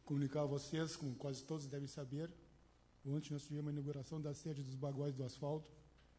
comunicar a vocês, como quase todos devem saber, ontem nós tivemos a inauguração da sede dos Baguais do Asfalto.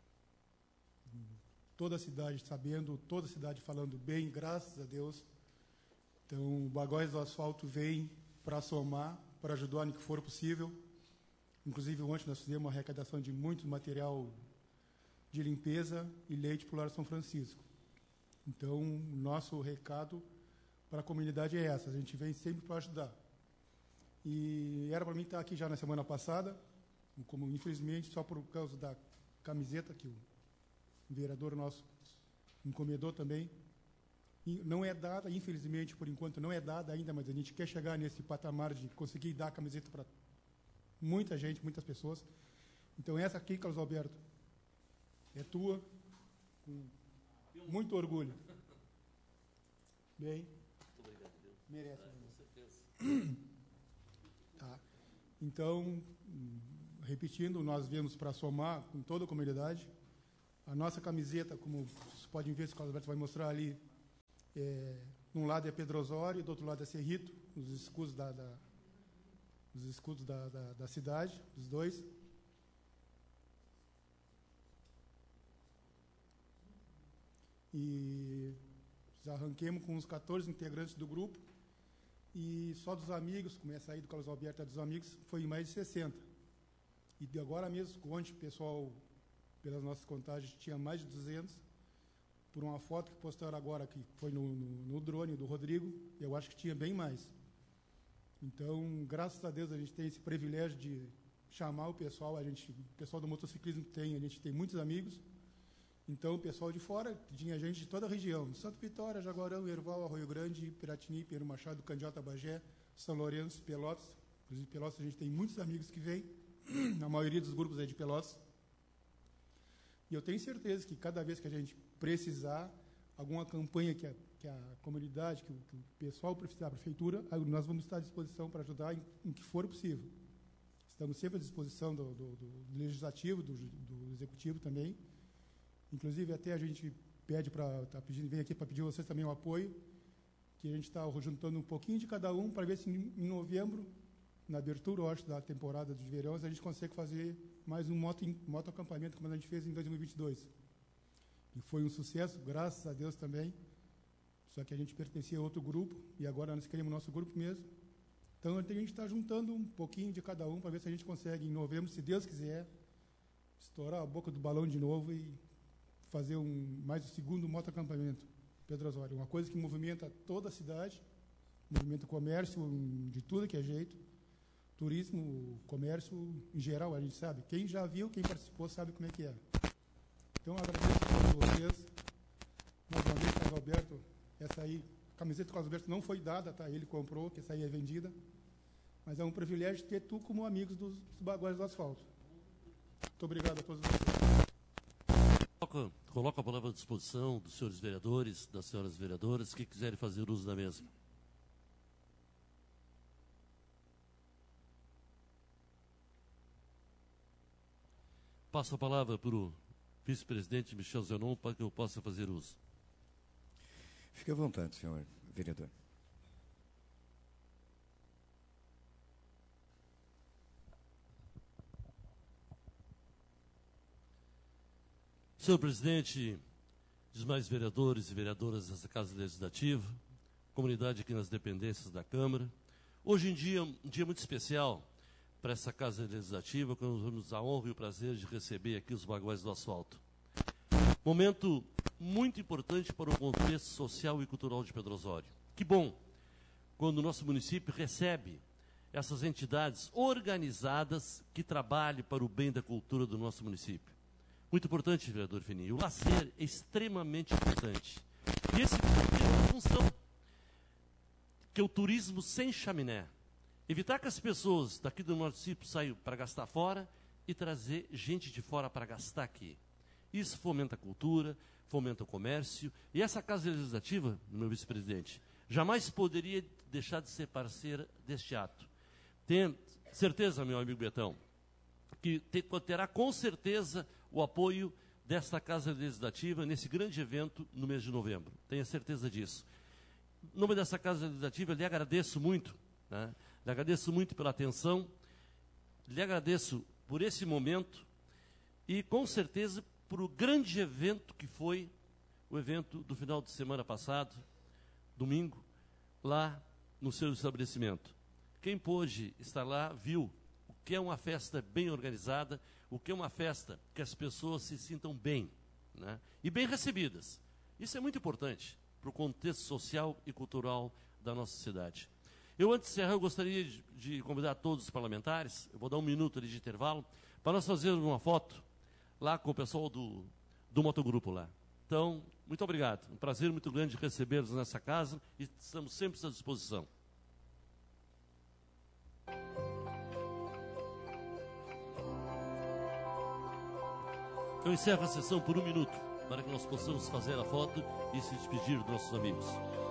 Toda a cidade sabendo, toda a cidade falando bem, graças a Deus. Então, o Baguais do Asfalto vem para somar, para ajudar no que for possível. Inclusive, ontem nós fizemos uma arrecadação de muito material de limpeza e leite para o Lar São Francisco. Então, o nosso recado para a comunidade é essa, a gente vem sempre para ajudar. E era para mim estar aqui já na semana passada, como infelizmente, só por causa da camiseta que o vereador nosso encomendou também. E não é dada, infelizmente, por enquanto, não é dada ainda, mas a gente quer chegar nesse patamar de conseguir dar a camiseta para muita gente, muitas pessoas. Então, essa aqui, Carlos Alberto, é tua, com muito orgulho. Bem? Muito obrigado, Deus. Merece. Com certeza. Tá. Então, repetindo, nós viemos para somar com toda a comunidade. A nossa camiseta, como vocês podem ver, se o Carlos Alberto vai mostrar ali, um lado é Pedro Osório, do outro lado é Cerrito, os escudos da cidade, dos dois. E já arranquemos com uns 14 integrantes do grupo, e só dos amigos, como essa aí do Carlos Alberto, dos amigos, foi mais de 60. E agora mesmo, ontem o pessoal, pelas nossas contagens, tinha mais de 200, por uma foto que postaram agora, que foi no drone do Rodrigo, eu acho que tinha bem mais. Então, graças a Deus, a gente tem esse privilégio de chamar o pessoal, o pessoal do motociclismo a gente tem muitos amigos. Então, o pessoal de fora, tinha gente de toda a região, Santa Vitória, Jaguarão, Erval, Arroio Grande, Piratini, Pedro Machado, Candiota, Bagé, São Lourenço, Pelotas. Inclusive, Pelotas, a gente tem muitos amigos que vêm, a maioria dos grupos é de Pelotas. E eu tenho certeza que cada vez que a gente precisar, alguma campanha que a comunidade, que o pessoal precisar, a prefeitura, nós vamos estar à disposição para ajudar em que for possível. Estamos sempre à disposição do legislativo, do executivo também. Inclusive, até a gente pede vem aqui para pedir a vocês também o apoio, que a gente está juntando um pouquinho de cada um para ver se em novembro, na abertura, eu acho, da temporada dos verões, a gente consegue fazer mais um moto acampamento, como a gente fez em 2022. E foi um sucesso, graças a Deus também. Só que a gente pertencia a outro grupo, e agora nós queremos nosso grupo mesmo. Então, a gente está juntando um pouquinho de cada um para ver se a gente consegue, em novembro, se Deus quiser, estourar a boca do balão de novo e fazer mais o segundo moto-acampamento, Pedro Osório. Uma coisa que movimenta toda a cidade, movimenta o comércio de tudo que é jeito, turismo, comércio em geral, a gente sabe. Quem já viu, quem participou, sabe como é que é. Então, eu agradeço a todos vocês. Mais uma vez, Carlos Alberto, essa aí, a camiseta do Carlos Alberto não foi dada, tá? Ele comprou, que essa aí é vendida. Mas é um privilégio ter tu como amigos dos Baguais do Asfalto. Muito obrigado a todos vocês. Coloco a palavra à disposição dos senhores vereadores, das senhoras vereadoras, que quiserem fazer uso da mesma. Passo a palavra para o vice-presidente Michel Zenon para que eu possa fazer uso. Fique à vontade, senhor vereador. Senhor presidente, demais vereadores e vereadoras dessa Casa Legislativa, comunidade aqui nas dependências da Câmara, hoje em dia, um dia muito especial para essa Casa Legislativa, quando nós temos a honra e o prazer de receber aqui os Baguais do Asfalto. Momento muito importante para o contexto social e cultural de Pedro Osório. Que bom quando o nosso município recebe essas entidades organizadas que trabalhem para o bem da cultura do nosso município. Muito importante, vereador Fininho. O lazer é extremamente importante. E esse tem uma função, que é o turismo sem chaminé. Evitar que as pessoas daqui do município saiam para gastar fora e trazer gente de fora para gastar aqui. Isso fomenta a cultura, fomenta o comércio. E essa Casa Legislativa, meu vice-presidente, jamais poderia deixar de ser parceira deste ato. Tenho certeza, meu amigo Betão, que terá com certeza o apoio desta Casa Legislativa nesse grande evento no mês de novembro. Tenha certeza disso. Em nome dessa Casa Legislativa, eu lhe agradeço muito, né, Lhe agradeço muito pela atenção, lhe agradeço por esse momento e, com certeza, por o grande evento que foi o evento do final de semana passado, domingo, lá no seu estabelecimento. Quem pôde estar lá viu o que é uma festa bem organizada, o que é uma festa que as pessoas se sintam bem, né? E bem recebidas. Isso é muito importante para o contexto social e cultural da nossa cidade. Eu, antes de encerrar, eu gostaria de convidar todos os parlamentares, eu vou dar 1 minuto ali de intervalo, para nós fazermos uma foto lá com o pessoal do motogrupo lá. Então, muito obrigado. Um prazer muito grande recebê-los nessa casa e estamos sempre à disposição. Eu encerro a sessão por 1 minuto, para que nós possamos fazer a foto e se despedir dos nossos amigos.